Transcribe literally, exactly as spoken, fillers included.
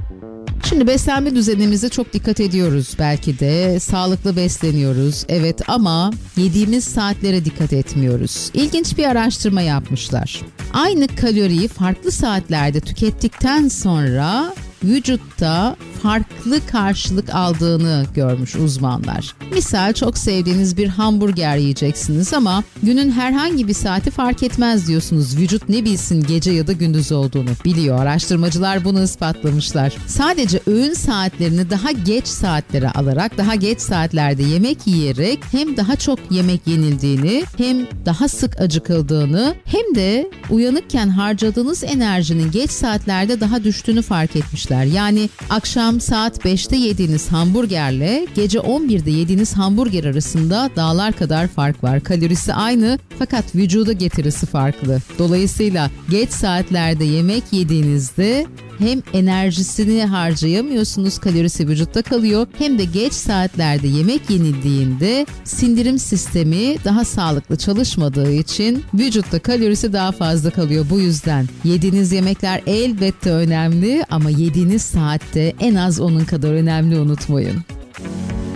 Şimdi beslenme düzenimize çok dikkat ediyoruz belki de. Sağlıklı besleniyoruz, evet, ama yediğimiz saatlere dikkat etmiyoruz. İlginç bir araştırma yapmışlar. Aynı kaloriyi farklı saatlerde tükettikten sonra vücutta farklı karşılık aldığını görmüş uzmanlar. Misal çok sevdiğiniz bir hamburger yiyeceksiniz ama günün herhangi bir saati fark etmez diyorsunuz. Vücut ne bilsin gece ya da gündüz olduğunu biliyor. Araştırmacılar bunu ispatlamışlar. Sadece öğün saatlerini daha geç saatlere alarak, daha geç saatlerde yemek yiyerek hem daha çok yemek yenildiğini, hem daha sık acıkıldığını, hem de uyanıkken harcadığınız enerjinin geç saatlerde daha düştüğünü fark etmişler. Yani akşam saat beşte yediğiniz hamburgerle gece on birde yediğiniz hamburger arasında dağlar kadar fark var. Kalorisi aynı fakat vücuda getirisi farklı. Dolayısıyla geç saatlerde yemek yediğinizde hem enerjisini harcayamıyorsunuz, kalorisi vücutta kalıyor, hem de geç saatlerde yemek yenildiğinde sindirim sistemi daha sağlıklı çalışmadığı için vücutta kalorisi daha fazla kalıyor. Bu yüzden yediğiniz yemekler elbette önemli ama yediğiniz saatte en az onun kadar önemli, unutmayın.